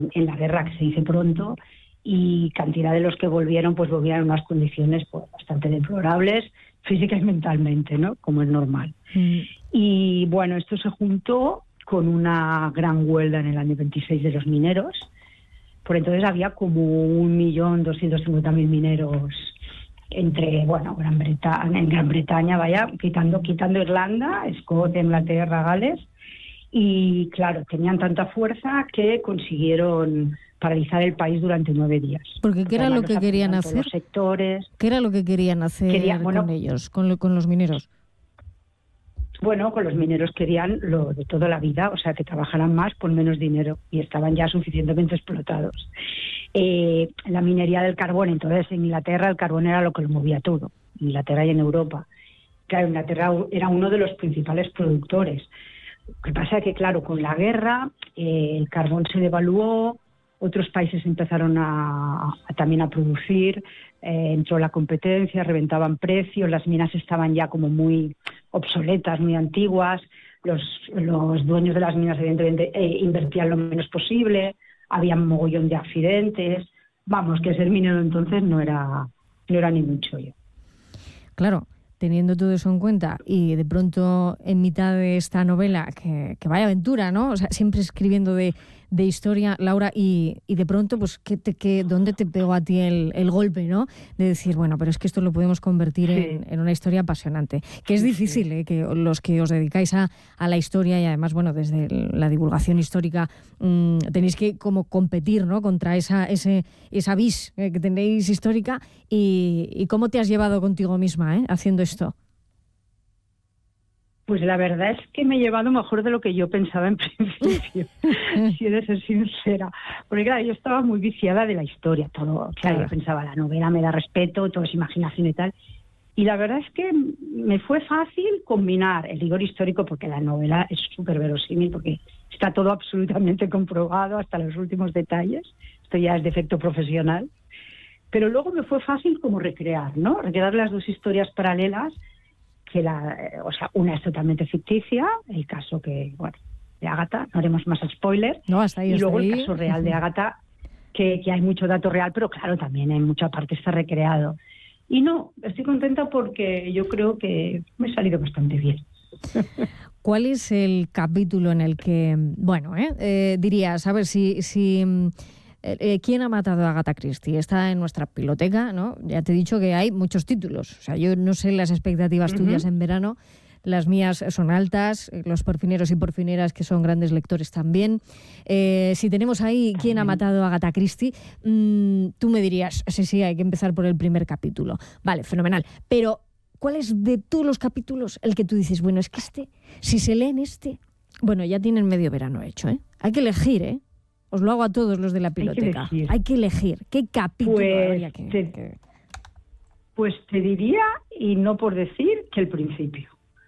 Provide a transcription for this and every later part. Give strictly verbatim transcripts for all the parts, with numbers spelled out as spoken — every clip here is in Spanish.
en la guerra, que se dice pronto, y cantidad de los que volvieron, pues volvieron en unas condiciones pues, bastante deplorables, física y mentalmente, ¿no? Como es normal. Mm. Y bueno, esto se juntó con una gran huelga en el año veintiséis de los mineros. Por entonces había como un millón doscientos cincuenta mil mineros entre, bueno, Gran Bretaña, en Gran Bretaña, vaya, quitando, quitando Irlanda, Escocia, Inglaterra, Gales. Y claro, tenían tanta fuerza que consiguieron paralizar el país durante nueve días. Porque ¿qué era lo que querían hacer? Los sectores. ¿Qué era lo que querían hacer Quería, bueno, con ellos, con, lo, con los mineros? Bueno, con los mineros querían lo de toda la vida, o sea, que trabajaran más por menos dinero y estaban ya suficientemente explotados. Eh, la minería del carbón, entonces en Inglaterra el carbón era lo que lo movía todo, en Inglaterra y en Europa. Claro, Inglaterra era uno de los principales productores. Lo que pasa es que, claro, con la guerra eh, el carbón se devaluó, otros países empezaron a, a también a producir, eh, entró la competencia, reventaban precios, las minas estaban ya como muy obsoletas, muy antiguas, los, los dueños de las minas evidentemente eh, invertían lo menos posible, había un mogollón de accidentes, vamos, que ser minero entonces no era, no era ningún chollo. Claro. Teniendo todo eso en cuenta y de pronto en mitad de esta novela, que, que vaya aventura, ¿no? O sea, siempre escribiendo de, de historia, Laura, y, y de pronto, pues, ¿qué te, qué, ¿dónde te pegó a ti el, el golpe, ¿no? De decir, bueno, pero es que esto lo podemos convertir sí. en, en una historia apasionante. Que es difícil, sí. ¿eh? Que los que os dedicáis a, a la historia y además, bueno, desde la divulgación histórica, mmm, tenéis que como competir, ¿no? Contra esa, ese, esa vis que tenéis histórica. Y, y ¿cómo te has llevado contigo misma, ¿eh? Haciendo esto? Pues la verdad es que me he llevado mejor de lo que yo pensaba en principio, si he de ser sincera. Porque claro, yo estaba muy viciada de la historia, todo, claro, claro, yo pensaba, la novela me da respeto, todo es imaginación y tal. Y la verdad es que me fue fácil combinar el rigor histórico, porque la novela es súper verosímil, porque está todo absolutamente comprobado hasta los últimos detalles. Esto ya es de efecto profesional. Pero luego me fue fácil como recrear, ¿no? Recrear las dos historias paralelas, que la, o sea, una es totalmente ficticia, el caso que, bueno, de Ágata, no haremos más spoilers, no, hasta ahí, y luego hasta el ahí. caso real de Ágata, que, que hay mucho dato real, pero claro, también en mucha parte está recreado. Y no, estoy contenta porque yo creo que me he salido bastante bien. ¿Cuál es el capítulo en el que, bueno, eh, eh, dirías, a ver si... si Eh, ¿quién ha matado a Agatha Christie? Está en nuestra biblioteca, ¿no? Ya te he dicho que hay muchos títulos. O sea, yo no sé las expectativas uh-huh. tuyas en verano. Las mías son altas, los porfineros y porfineras que son grandes lectores también. Eh, si tenemos ahí ¿quién ha matado a Agatha Christie? Mmm, tú me dirías, sí, sí, hay que empezar por el primer capítulo. Vale, fenomenal. Pero, ¿cuál es de todos los capítulos el que tú dices, bueno, es que este, si se lee en este, bueno, ya tienen medio verano hecho, ¿eh? Hay que elegir, ¿eh? Os lo hago a todos los de la biblioteca. Hay que elegir. Hay que elegir. ¿Qué capítulo pues habría que, te, que...? Pues te diría, y no por decir, que el principio.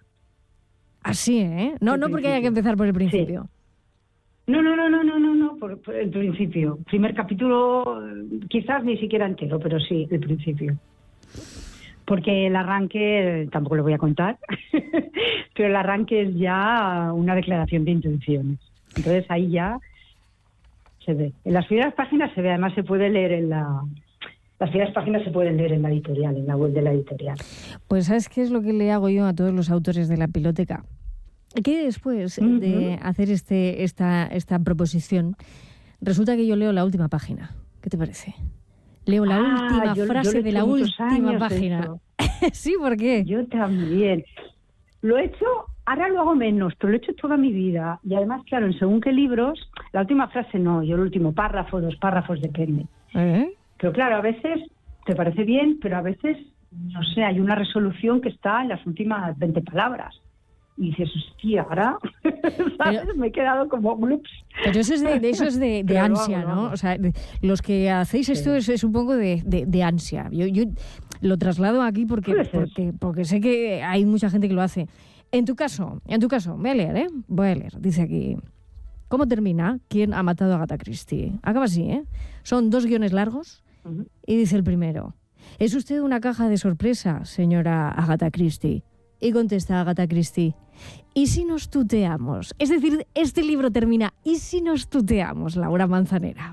Así, ¿eh? No, el no porque principio. haya que empezar por el principio. Sí. No, no, no, no, no, no, no, por, por el principio. Primer capítulo, quizás ni siquiera entero, pero sí, el principio. Porque el arranque, tampoco lo voy a contar, pero el arranque es ya una declaración de intenciones. Entonces ahí ya... se ve. En las primeras páginas se ve, además se puede leer en la... Las primeras páginas se pueden leer en la editorial, en la web de la editorial. Pues ¿sabes qué es lo que le hago yo a todos los autores de la biblioteca? Que después uh-huh. de hacer este esta, esta proposición, resulta que yo leo la última página. ¿Qué te parece? Leo la ah, última yo, frase yo de la última página. Sí, ¿por qué? Yo también. Lo he hecho... Ahora lo hago menos, pero lo he hecho toda mi vida. Y además, claro, en según qué libros, la última frase no, yo el último párrafo, dos párrafos, depende. ¿Eh? Pero claro, a veces te parece bien, pero a veces, no sé, hay una resolución que está en las últimas veinte palabras. Y dices, hostia, ahora, ¿sabes? Pero, me he quedado como glups. Pero eso es de, de, eso es de, de ansia, hago, ¿no? ¿no? O sea, de, los que hacéis esto sí. es, es un poco de, de, de ansia. Yo, yo lo traslado aquí porque, porque, porque sé que hay mucha gente que lo hace. En tu caso, en tu caso, voy a leer, ¿eh? Voy a leer. Dice aquí, ¿cómo termina? ¿Quién ha matado a Agatha Christie? Acaba así, ¿eh? Son dos guiones largos y dice el primero, ¿es usted una caja de sorpresa, señora Agatha Christie? Y contesta Agatha Christie, ¿y si nos tuteamos? Es decir, este libro termina, ¿y si nos tuteamos, Laura Manzanera?